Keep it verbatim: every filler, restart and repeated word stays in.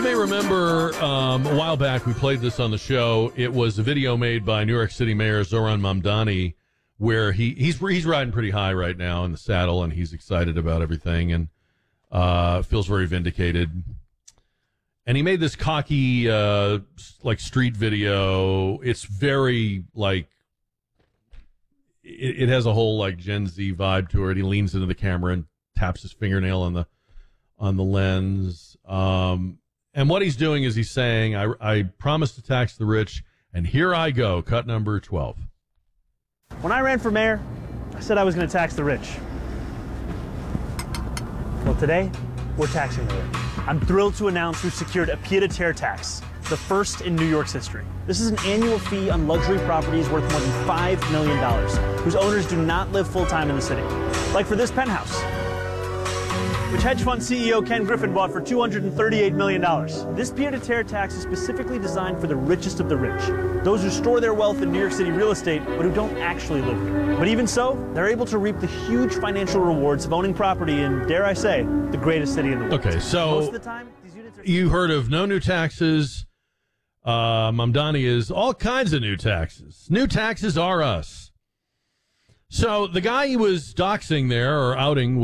You may remember um, a while back we played this on the show. It was a video made by New York City Mayor Zohran Mamdani where he, he's he's riding pretty high right now in the saddle, and he's excited about everything and uh, feels very vindicated. And he made this cocky, uh, like, street video. It's very, like, it, it has a whole, like, Gen Z vibe to it. He leans into the camera and taps his fingernail on the on the lens. Um, and what he's doing is he's saying, I, I promised to tax the rich, and here I go, cut number twelve. When I ran for mayor, I said I was going to tax the rich. Well, today, we're taxing the rich. I'm thrilled to announce we've secured a pied-à-terre tax, the first in New York's history. This is an annual fee on luxury properties worth more than five million dollars, whose owners do not live full-time in the city. Like for this penthouse, which hedge fund C E O Ken Griffin bought for two hundred thirty-eight million dollars. This pied-à-terre tax is specifically designed for the richest of the rich, those who store their wealth in New York City real estate, but who don't actually live here. But even so, they're able to reap the huge financial rewards of owning property in, dare I say, the greatest city in the world. Okay, so most of the time, these units are- you heard of no new taxes. Uh, Mamdani is all kinds of new taxes. New taxes are us. So the guy he was doxing there, or outing,